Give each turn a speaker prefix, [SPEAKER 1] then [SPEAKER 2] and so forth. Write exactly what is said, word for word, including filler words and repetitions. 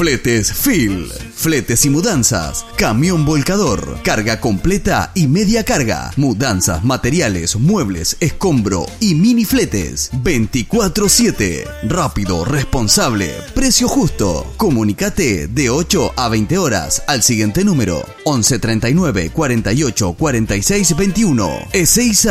[SPEAKER 1] Fletes Phil. Fletes y mudanzas. Camión volcador. Carga completa y media carga. Mudanzas, materiales, muebles, escombro y mini fletes. veinticuatro siete. Rápido, responsable, precio justo. Comunicate de ocho a veinte horas al siguiente número: once treinta y nueve cuarenta y ocho cuarenta y seis veintiuno. Ezeiza